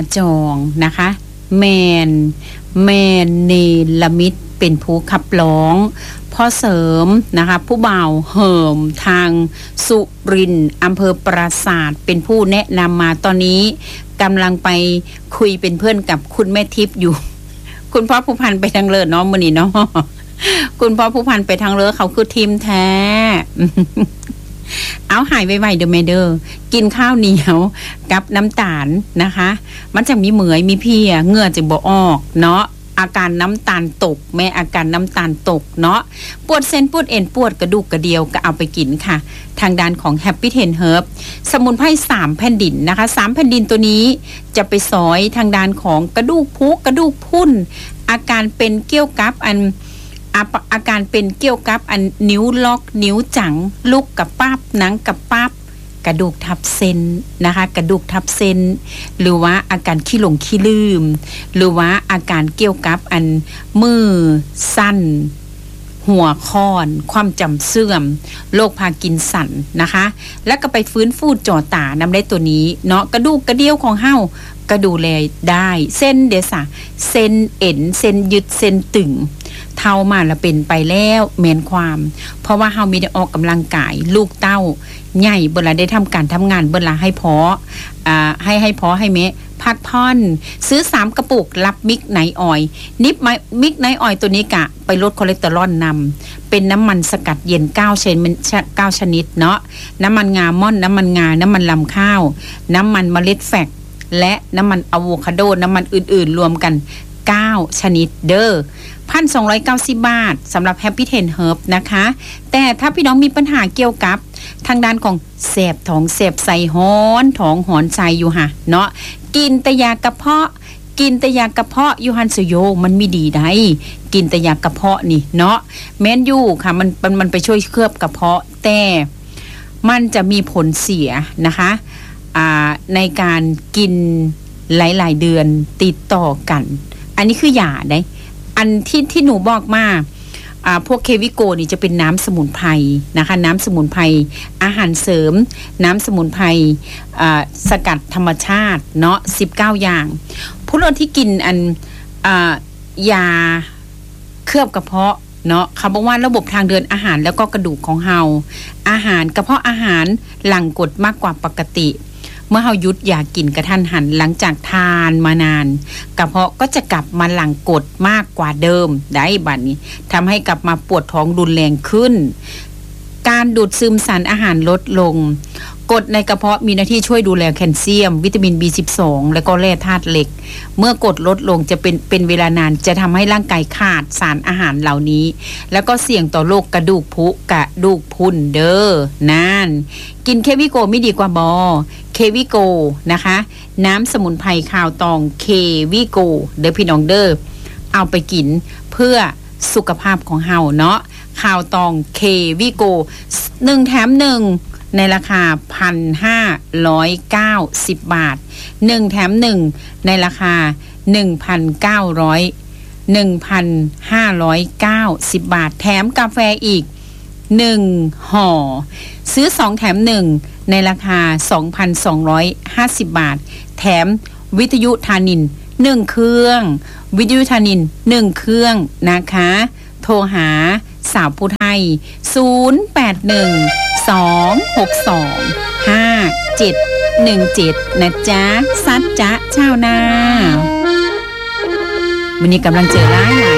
จองนะคะแมนเนลมิตเป็นผู้ขับร้องพ่อเสริมนะคะผู้บ่าวเหิมทางสุรินทร์อำเภอปราสาทเป็นผู้แนะนำมาตอนนี้กำลังไปคุยเป็นเพื่อนกับคุณแม่ทิพย์อยู่ คุณพ่อผู้พันไปทางเลิศเนาะมื้อนี้เนาะ คุณพ่อผู้พันไปทางเลิศเขาคือทีมแท้ เอาหายไวๆเด้อแม่เด้อกินข้าวเหนียวกับน้ำตาลนะคะมันจะมีเหมื่อยมีเพียเหงื่อจะบ่ออกเนาะอาการน้ำตาลตกแม่อาการน้ำตาลตกเนาะปวดเส้นปวดเอ็นปวดกระดูกกระเดียวก็เอาไปกินค่ะทางด้านของ Happy Ten Herb สมุนไพร3แผ่นดินนะคะ3แผ่นดินตัวนี้จะไปซอยทางด้านของกระดูกพุกระดูกพุ่นอาการเป็นเกี่ยวกับอาการเป็นเกี่ยวกับนิ้วล็อกนิ้วจังลุกกับป้าบหนังกับป้าบกระดูกทับเส้นนะคะกระดูกทับเส้นหรือว่าอาการขี้หลงขี้ลืมหรือว่าอาการเกี่ยวกับมือสั้นหัวค้อนความจำเสื่อมโรคพาร์กินสันนะคะแล้วก็ไปฟื้นฟูจ่อตานำได้ตัวนี้เนาะกระดูกกระเดี่ยวของเฮาก็ดูแลได้เส้นเดซ่าเส้นเอ็นเส้นยึดเส้นตึงเท่ามาแล้วเป็นไปแล้วแม่นความเพราะว่าเฮามีได้ออกกำลังกายลูกเต้าใหญ่เวลาได้ทำการทำงานเวลาให้พอให้พอให้แม่พักผ่อนซื้อ3กระปุกรับมิกไนออยนิบมิกไนออยตัวนี้กะไปลดคอเลสเตอรอลนำเป็นน้ำมันสกัดเย็น9ชนิดเนาะน้ำมันงาม่อนน้ำมันงาน้ำมันลำข้าวน้ำมันเมล็ดแฟกและน้ำมันอะโวคาโดน้ำมันอื่นๆรวมกัน9ชนิดเด้อ1,290 บาทสำหรับ Happy Ten Herb นะคะแต่ถ้าพี่น้องมีปัญหาเกี่ยวกับทางด้านของแสบท้องแสบไส้ฮ้อนท้องหอนใจอยู่ค่ะเนาะกินแต่ยากระเพาะยูฮันสโยมันไม่ดีได้กินแต่ยากระเพาะนี่เนาะแม้นอยู่ค่ะมันไปช่วยเคลือบกระเพาะแต่มันจะมีผลเสียนะคะในการกินหลายๆเดือนติดต่อกันอันนี้คือยาได้อันที่หนูบอกมาพวกเควิโกนี่จะเป็นน้ำสมุนไพรนะคะน้ำสมุนไพรอาหารเสริมน้ำสมุนไพรสกัดธรรมชาติเนาะ19อย่างผู้คนที่กินยาเคลือบกระเพาะเนาะเขาบอกว่าระบบทางเดินอาหารแล้วก็กระดูกของเฮาอาหารกระเพาะอาหารหลั่งกรดมากกว่าปกติเมื่อเฮาหยุดอยากกินกระทันหันหลังจากทานมานานกระเพาะก็จะกลับมาหลั่งกรดมากกว่าเดิมได้บัดนี้ทำให้กลับมาปวดท้องรุนแรงขึ้นการดูดซึมสารอาหารลดลงกรดในกระเพาะมีหน้าที่ช่วยดูแลแคลเซียมวิตามิน B12 และก็แร่ธาตุเหล็กเมื่อกรดลดลงจะเป็นเวลานานจะทำให้ร่างกายขาดสารอาหารเหล่านี้แล้วก็เสี่ยงต่อโรคกระดูกพุกระดูกพรุนเด้อนั่นกินเควิโกไม่ดีกว่าบอเควิโกนะคะน้ำสมุนไพรข่าวตองเควิโกเด้อพี่น้องเด้อเอาไปกินเพื่อสุขภาพของเฮาเนาะข่าวตองเควิโก1แถม1ในราคา 1,590 บาท1แถม1ในราคา 1,590 บาทแถมกาแฟอีก1ห่อซื้อ2แถม1ในราคา 2,250 บาทแถมวิทยุธานิน1เครื่องวิทยุธานิน1เครื่องนะคะโทรหาสาวผู้ไทย0812625717นะจ๊ะซัดจ๊ะชาวนาวันนี้กำลังเจอหลาย